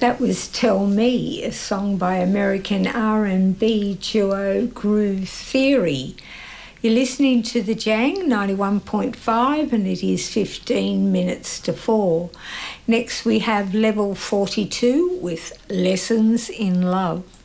That was Tell Me, a song by American R&B duo Groove Theory. You're listening to The Jang 91.5 and it is 15 minutes to 4. Next we have Level 42 with Lessons in Love.